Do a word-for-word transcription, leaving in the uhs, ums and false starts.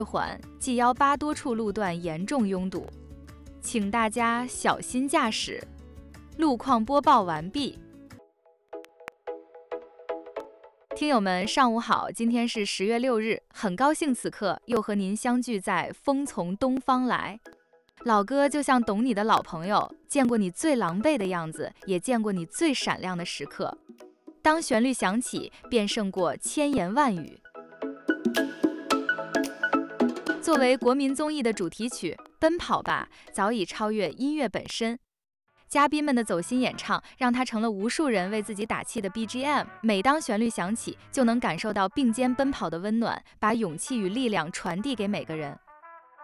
环 G 一八多处路段严重拥堵，请大家小心驾驶。路况播报完毕。听友们，上午好，今天是十月六日，很高兴此刻又和您相聚在风从东方来。老哥就像懂你的老朋友，见过你最狼狈的样子，也见过你最闪亮的时刻。当旋律响起，便胜过千言万语。作为国民综艺的主题曲《奔跑吧》早已超越音乐本身，嘉宾们的走心演唱让它成了无数人为自己打气的 B G M。 每当旋律响起，就能感受到并肩奔跑的温暖，把勇气与力量传递给每个人。